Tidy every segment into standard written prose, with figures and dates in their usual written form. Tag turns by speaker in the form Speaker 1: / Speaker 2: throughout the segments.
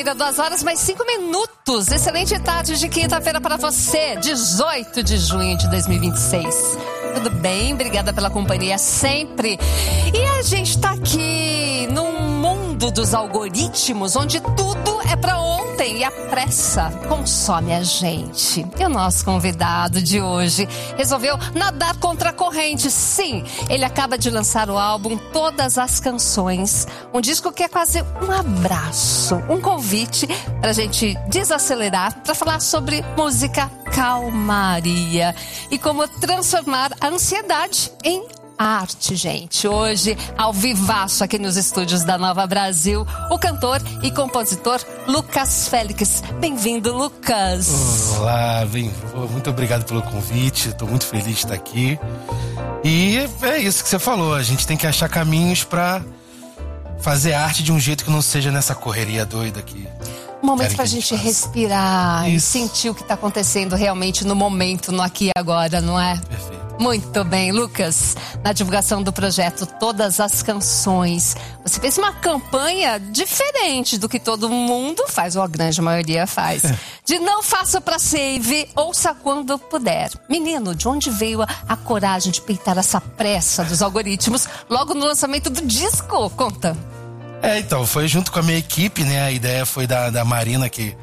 Speaker 1: 2 horas mais 5 minutos. Excelente tarde de quinta-feira para você, 18 de junho de 2026. Tudo bem? Obrigada pela companhia sempre. E a gente tá aqui num mundo dos algoritmos, onde tudo é para ontem e a pressa consome a gente. E o nosso convidado de hoje resolveu nadar contra a corrente. Sim, ele acaba de lançar o álbum Todas as Canções, um disco que é quase um abraço, um convite pra gente desacelerar, pra falar sobre música, calmaria e como transformar a ansiedade em arte, gente. Hoje, ao vivaço aqui nos estúdios da Nova Brasil, o cantor e compositor Lucas Félix. Bem-vindo, Lucas.
Speaker 2: Olá, muito obrigado pelo convite, estou muito feliz de estar aqui. E é isso que você falou, a gente tem que achar caminhos para fazer arte de um jeito que não seja nessa correria doida aqui.
Speaker 1: Um momento pra gente respirar e sentir o que tá acontecendo realmente no momento, no aqui e agora, não é?
Speaker 2: Perfeito.
Speaker 1: Muito bem, Lucas. Na divulgação do projeto Todas as Canções, você fez uma campanha diferente do que todo mundo faz, ou a grande maioria faz. De não faça pra save, ouça quando puder. Menino, de onde veio a coragem de peitar essa pressa dos algoritmos logo no lançamento do disco? Conta.
Speaker 2: Então, foi junto com a minha equipe, né? A ideia foi da Marina, que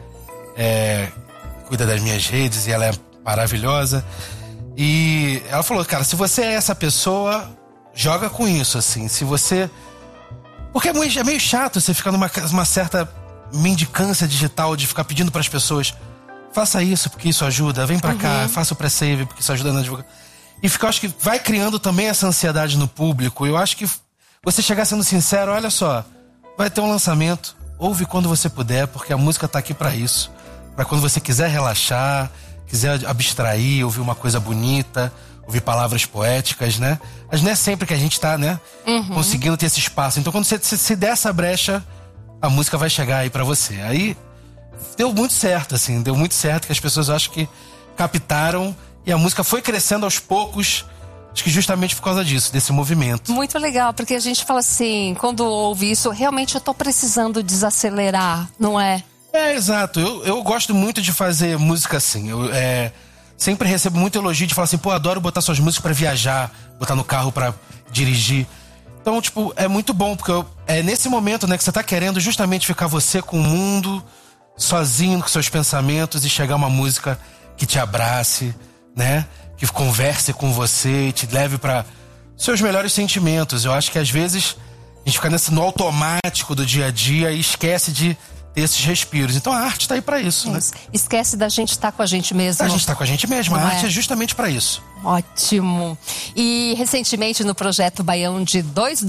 Speaker 2: cuida das minhas redes, e ela é maravilhosa. E ela falou, cara, se você é essa pessoa, joga com isso, assim. Se você... Porque é meio chato você ficar numa certa mendicância digital de ficar pedindo pras pessoas, faça isso porque isso ajuda, vem pra cá, faça o pré-save porque isso ajuda na divulgação. E eu acho que vai criando também essa ansiedade no público. Eu acho que você chegar sendo sincero, olha só, vai ter um lançamento, ouve quando você puder, porque a música tá aqui pra isso. Pra quando você quiser relaxar, quiser abstrair, ouvir uma coisa bonita, ouvir palavras poéticas, né? Mas não é sempre que a gente tá, né, conseguindo ter esse espaço. Então quando você se der essa brecha, a música vai chegar aí pra você. Aí deu muito certo, assim, deu muito certo, que as pessoas acho que captaram e a música foi crescendo aos poucos. Acho que justamente por causa disso, desse movimento.
Speaker 1: Muito legal, porque a gente fala assim, quando ouve isso, realmente eu tô precisando desacelerar, não é?
Speaker 2: Exato. Eu gosto muito de fazer música assim. Eu sempre recebo muito elogio de falar assim, pô, adoro botar suas músicas pra viajar, botar no carro pra dirigir. Então, tipo, é muito bom, porque é nesse momento, né, que você tá querendo justamente ficar você com o mundo, sozinho com seus pensamentos, e chegar uma música que te abrace, né? Que converse com você e te leve para seus melhores sentimentos. Eu acho que às vezes a gente fica no automático do dia a dia e esquece de ter esses respiros. Então a arte tá aí para isso, né?
Speaker 1: Esquece da gente estar com a gente mesmo.
Speaker 2: A gente tá com a gente mesmo. A arte é justamente para isso.
Speaker 1: Ótimo. E recentemente no projeto Baião de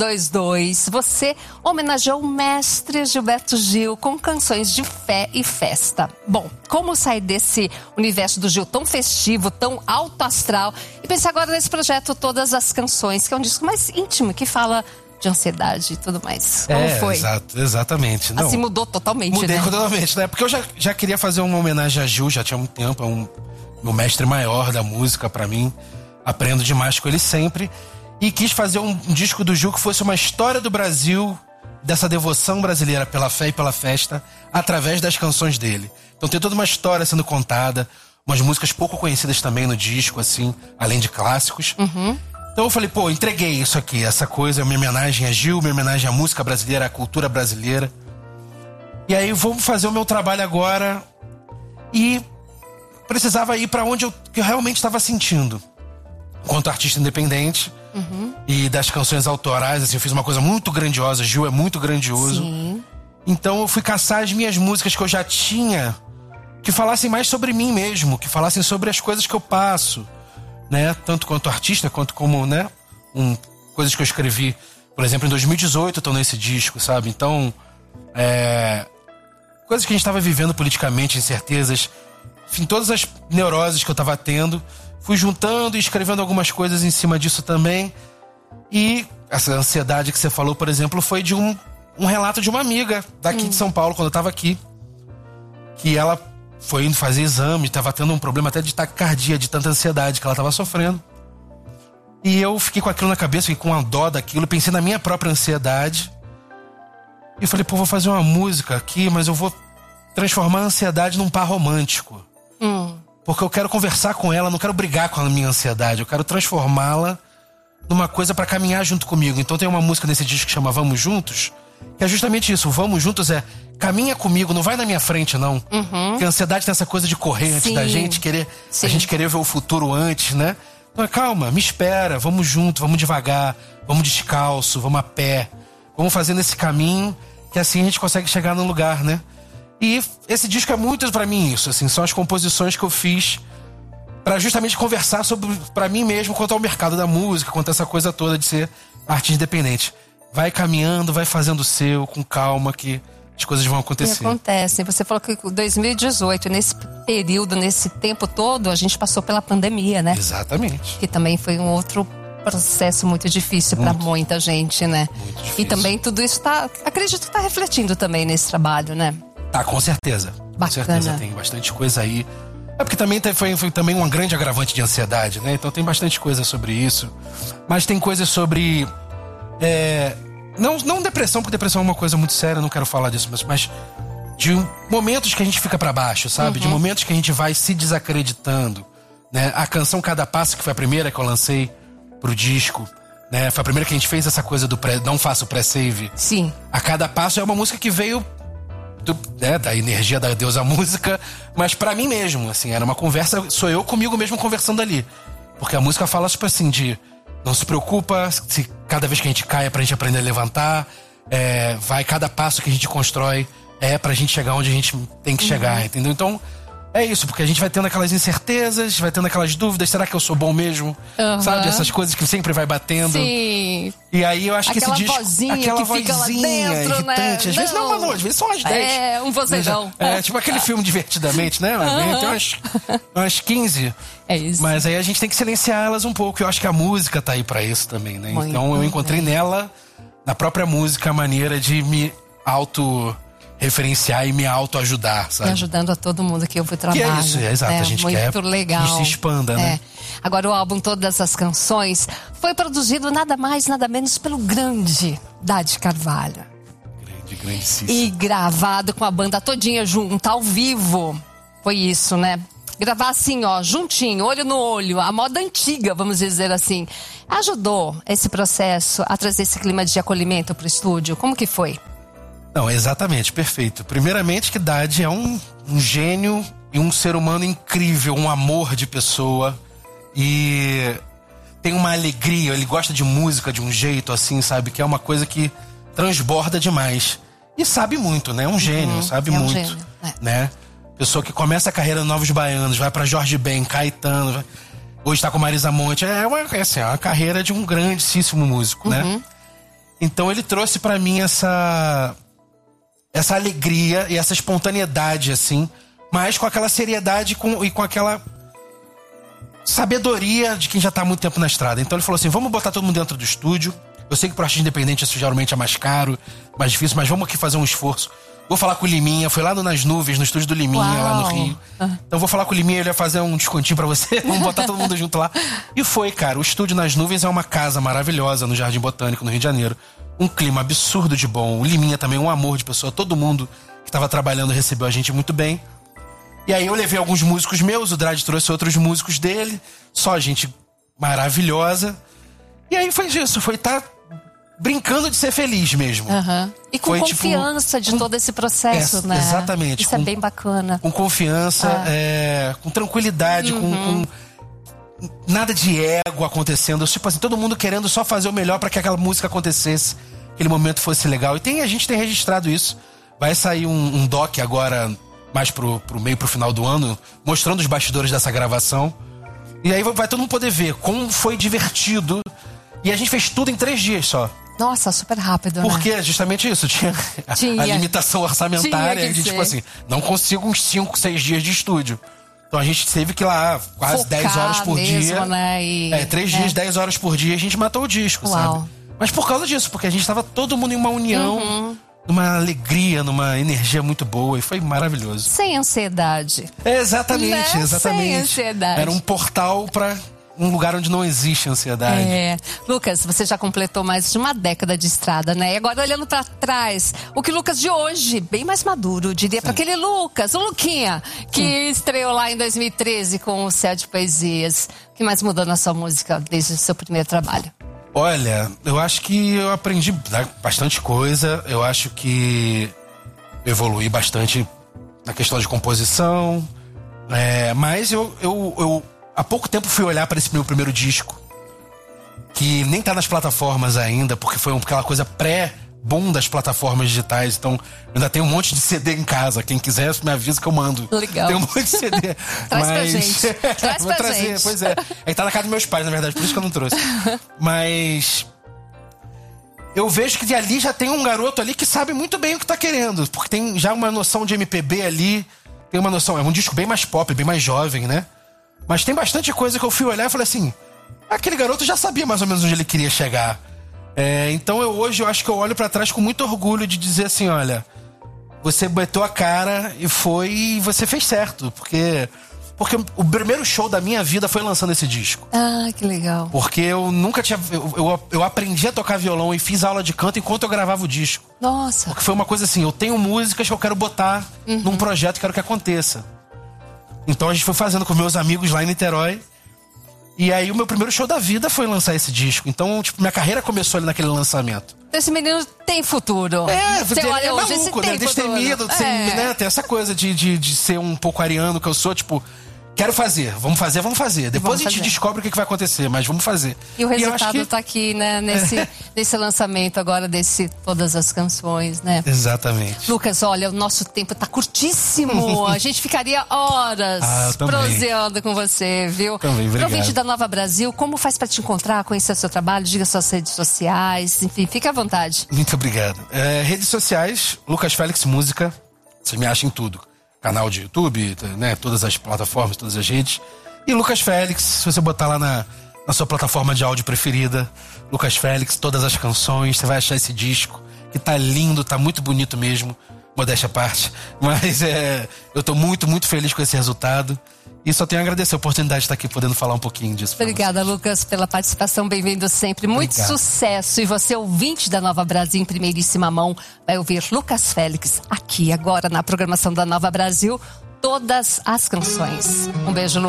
Speaker 1: 222, você homenageou o mestre Gilberto Gil com canções de fé e festa. Bom, como sair desse universo do Gil tão festivo, tão alto astral, e pensar agora nesse projeto Todas as Canções, que é um disco mais íntimo, que fala de ansiedade e tudo mais. Como foi?
Speaker 2: Exatamente. Não,
Speaker 1: assim mudou totalmente,
Speaker 2: Mudei
Speaker 1: né?
Speaker 2: totalmente, né? Porque eu já queria fazer uma homenagem a Gil, já tinha muito tempo, meu mestre maior da música pra mim. Aprendo demais com ele sempre. E quis fazer um disco do Gil que fosse uma história do Brasil, dessa devoção brasileira pela fé e pela festa, através das canções dele. Então tem toda uma história sendo contada, umas músicas pouco conhecidas também no disco, assim, além de clássicos. Então eu falei, pô, entreguei isso aqui, essa coisa, minha homenagem a Gil, minha homenagem à música brasileira, à cultura brasileira. E aí vamos fazer o meu trabalho agora. E precisava ir pra onde que eu realmente estava sentindo. Enquanto artista independente e das canções autorais, assim, eu fiz uma coisa muito grandiosa. Gil é muito grandioso.
Speaker 1: Sim.
Speaker 2: Então eu fui caçar as minhas músicas que eu já tinha, que falassem mais sobre mim mesmo, que falassem sobre as coisas que eu passo, né? Tanto quanto artista, quanto como, né? Coisas que eu escrevi, por exemplo, em 2018 estão nesse disco, sabe? Então, coisas que a gente estava vivendo politicamente, incertezas, enfim, todas as neuroses que eu estava tendo, fui juntando e escrevendo algumas coisas em cima disso também. E essa ansiedade que você falou, por exemplo, foi de um relato de uma amiga daqui de São Paulo, quando eu estava aqui, que ela foi indo fazer exame, estava tendo um problema até de taquicardia, de tanta ansiedade que ela estava sofrendo. E eu fiquei com aquilo na cabeça, fiquei com a dó daquilo, pensei na minha própria ansiedade. E eu falei, pô, vou fazer uma música aqui, mas eu vou transformar a ansiedade num par romântico. Porque eu quero conversar com ela, não quero brigar com a minha ansiedade. Eu quero transformá-la numa coisa pra caminhar junto comigo. Então tem uma música nesse disco que chama Vamos Juntos, que é justamente isso. O Vamos Juntos é caminha comigo, não vai na minha frente, não. Porque a ansiedade tem essa coisa de correr antes da gente, a gente querer ver o futuro antes, né? Então calma, me espera, vamos junto, vamos devagar, vamos descalço, vamos a pé. Vamos fazendo esse caminho, que assim a gente consegue chegar no lugar, né? E esse disco é muito pra mim isso, assim, são as composições que eu fiz pra justamente conversar sobre, pra mim mesmo, quanto ao mercado da música, quanto a essa coisa toda de ser artista independente. Vai caminhando, vai fazendo o seu, com calma, que as coisas vão acontecer.
Speaker 1: E acontecem. Você falou que em 2018, nesse período, nesse tempo todo, a gente passou pela pandemia, né?
Speaker 2: Exatamente.
Speaker 1: Que também foi um outro processo muito difícil para muita gente, né?
Speaker 2: Muito difícil.
Speaker 1: E também tudo isso acredito que tá refletindo também nesse trabalho, né?
Speaker 2: Tá, com certeza.
Speaker 1: Bacana.
Speaker 2: Com certeza, tem bastante coisa aí. É porque também foi também um grande agravante de ansiedade, né? Então tem bastante coisa sobre isso. Mas tem coisas sobre... Não depressão, porque depressão é uma coisa muito séria, eu não quero falar disso, mas de momentos que a gente fica pra baixo, sabe? De momentos que a gente vai se desacreditando, né? A canção Cada Passo, que foi a primeira que eu lancei pro disco, né? Foi a primeira que a gente fez essa coisa do não faço pré-save.
Speaker 1: Sim.
Speaker 2: A Cada Passo é uma música que veio da energia da deusa música, mas pra mim mesmo, assim, era uma conversa, sou eu comigo mesmo conversando ali. Porque a música fala, tipo assim, de não se preocupa, se cada vez que a gente cai é pra gente aprender a levantar, vai cada passo que a gente constrói pra gente chegar onde a gente tem que chegar, entendeu? Então, é isso, porque a gente vai tendo aquelas incertezas, vai tendo aquelas dúvidas, será que eu sou bom mesmo? Sabe, essas coisas que sempre vai batendo.
Speaker 1: Sim.
Speaker 2: E aí eu acho
Speaker 1: aquela
Speaker 2: que esse disco...
Speaker 1: vozinha
Speaker 2: aquela
Speaker 1: que fica
Speaker 2: vozinha
Speaker 1: lá dentro,
Speaker 2: irritante,
Speaker 1: né?
Speaker 2: às vezes não, às vezes são as 10.
Speaker 1: Um vocejão.
Speaker 2: Tipo aquele filme Divertidamente, né? Tem umas 15.
Speaker 1: É isso.
Speaker 2: Mas aí a gente tem que silenciar elas um pouco. Eu acho que a música tá aí pra isso também, né?
Speaker 1: Muito
Speaker 2: então eu encontrei nela, na própria música, a maneira de me auto-referenciar e me auto-ajudar, sabe?
Speaker 1: E ajudando a todo mundo que eu fui trabalhar.
Speaker 2: Que é isso, exato. A gente quer
Speaker 1: legal.
Speaker 2: que isso se expanda, né?
Speaker 1: Agora o álbum Todas as Canções foi produzido nada mais, nada menos pelo grande Dade Carvalho.
Speaker 2: Grandíssimo.
Speaker 1: E gravado com a banda todinha junta, ao vivo. Foi isso, né? Gravar assim, ó, juntinho, olho no olho, a moda antiga, vamos dizer assim. Ajudou esse processo a trazer esse clima de acolhimento pro estúdio? Como que foi?
Speaker 2: Não, exatamente, perfeito. Primeiramente que Dade é um gênio e um ser humano incrível, um amor de pessoa. E tem uma alegria, ele gosta de música de um jeito assim, sabe? Que é uma coisa que transborda demais. E sabe muito, né? É um gênio, sabe muito.
Speaker 1: Gênio,
Speaker 2: né? Pessoa que começa a carreira no Novos Baianos, vai pra Jorge Ben, Caetano, hoje tá com Marisa Monte. É uma carreira de um grandíssimo músico, né? Então ele trouxe pra mim essa alegria e essa espontaneidade, assim, mas com aquela seriedade e com aquela sabedoria de quem já tá há muito tempo na estrada. Então ele falou assim, vamos botar todo mundo dentro do estúdio. Eu sei que pro artista independente isso geralmente é mais caro, mais difícil, mas vamos aqui fazer um esforço. Vou falar com o Liminha, foi lá Nas Nuvens, no estúdio do Liminha, lá no Rio. Então vou falar com o Liminha, ele vai fazer um descontinho pra você, vamos botar todo mundo junto lá. E foi, cara, o estúdio Nas Nuvens é uma casa maravilhosa no Jardim Botânico, no Rio de Janeiro. Um clima absurdo de bom. O Liminha também, um amor de pessoa. Todo mundo que tava trabalhando recebeu a gente muito bem. E aí eu levei alguns músicos meus, o Drade trouxe outros músicos dele. Só gente maravilhosa. E aí foi isso, foi estar brincando de ser feliz mesmo.
Speaker 1: E com
Speaker 2: foi,
Speaker 1: confiança de todo esse processo, né?
Speaker 2: Exatamente.
Speaker 1: Isso é bem bacana.
Speaker 2: Com confiança, com tranquilidade, com nada de ego acontecendo. Tipo assim, todo mundo querendo só fazer o melhor para que aquela música acontecesse, aquele momento fosse legal. E a gente tem registrado isso. Vai sair um doc agora, mais pro meio, pro final do ano, mostrando os bastidores dessa gravação. E aí vai todo mundo poder ver como foi divertido. E a gente fez tudo em 3 dias só.
Speaker 1: Nossa, super rápido,
Speaker 2: Porque
Speaker 1: né?
Speaker 2: justamente isso, tinha a limitação orçamentária. A gente, tipo assim, não consigo uns 5, 6 dias de estúdio. Então a gente teve que ir lá quase
Speaker 1: focar
Speaker 2: 10 horas por
Speaker 1: mesmo,
Speaker 2: dia.
Speaker 1: Né?
Speaker 2: 3 dias, 10 horas por dia, a gente matou o disco, sabe? Mas por causa disso, porque a gente tava todo mundo em uma união, numa alegria, numa energia muito boa, e foi maravilhoso.
Speaker 1: Sem ansiedade.
Speaker 2: Exatamente,
Speaker 1: né?
Speaker 2: exatamente.
Speaker 1: Sem ansiedade.
Speaker 2: Era um portal pra um lugar onde não existe ansiedade.
Speaker 1: Lucas, você já completou mais de uma década de estrada, né? E agora, olhando pra trás, o que o Lucas de hoje, bem mais maduro, diria pra aquele Lucas, o Luquinha, que estreou lá em 2013 com o Céu de Poesias. O que mais mudou na sua música desde o seu primeiro trabalho?
Speaker 2: Olha, eu acho que eu aprendi bastante coisa. Eu acho que eu evoluí bastante na questão de composição. Mas eu há pouco tempo fui olhar para esse meu primeiro disco, que nem tá nas plataformas ainda, porque foi aquela coisa pré-boom das plataformas digitais. Então, eu ainda tenho um monte de CD em casa. Quem quiser, me avisa que eu mando.
Speaker 1: Legal.
Speaker 2: Tem um monte de CD.
Speaker 1: Traz pra gente. Traz
Speaker 2: vou
Speaker 1: pra
Speaker 2: trazer,
Speaker 1: gente.
Speaker 2: pois é. Aí tá na casa dos meus pais, na verdade, por isso que eu não trouxe. Mas eu vejo que ali já tem um garoto ali que sabe muito bem o que tá querendo, porque tem já uma noção de MPB ali, tem uma noção, é um disco bem mais pop, bem mais jovem, né? Mas tem bastante coisa que eu fui olhar e falei assim, aquele garoto já sabia mais ou menos onde ele queria chegar. Então hoje eu acho que eu olho pra trás com muito orgulho de dizer assim, olha, você botou a cara e você fez certo, porque o primeiro show da minha vida foi lançando esse disco.
Speaker 1: Ah, que legal.
Speaker 2: Porque eu nunca tinha... Eu aprendi a tocar violão e fiz aula de canto enquanto eu gravava o disco.
Speaker 1: Nossa.
Speaker 2: Porque foi uma coisa assim, eu tenho músicas que eu quero botar num projeto que quero que aconteça. Então a gente foi fazendo com meus amigos lá em Niterói. E aí o meu primeiro show da vida foi lançar esse disco. Então, tipo, minha carreira começou ali naquele lançamento.
Speaker 1: Esse menino tem futuro. Você olha hoje, esse
Speaker 2: maluco, né?
Speaker 1: tem futuro.
Speaker 2: Destemido, né? Tem essa coisa de ser um pouco ariano que eu sou, tipo... Quero fazer, vamos fazer. Depois a gente descobre o que vai acontecer, mas vamos fazer.
Speaker 1: E o resultado tá aqui, né? Nesse lançamento agora, todas as canções, né?
Speaker 2: Exatamente.
Speaker 1: Lucas, olha, o nosso tempo tá curtíssimo. A gente ficaria horas proseando com você, viu?
Speaker 2: Também, obrigado.
Speaker 1: Pro ouvinte da Nova Brasil, como faz pra te encontrar, conhecer o seu trabalho? Diga suas redes sociais, enfim, fica à vontade.
Speaker 2: Muito obrigado. Redes sociais, Lucas Félix Música. Você me acha em tudo. Canal de YouTube, né? Todas as plataformas, todas as redes. E Lucas Félix, se você botar lá na sua plataforma de áudio preferida, Lucas Félix, todas as canções, você vai achar esse disco, que tá lindo, tá muito bonito mesmo, modéstia à parte. Mas eu tô muito, muito feliz com esse resultado. E só tenho a agradecer a oportunidade de estar aqui podendo falar um pouquinho disso.
Speaker 1: Obrigada, Lucas, pela participação. Bem-vindo sempre. Muito sucesso. E você, ouvinte da Nova Brasil, em primeiríssima mão, vai ouvir Lucas Félix aqui agora na programação da Nova Brasil. Todas as canções. Um beijo, Lucas.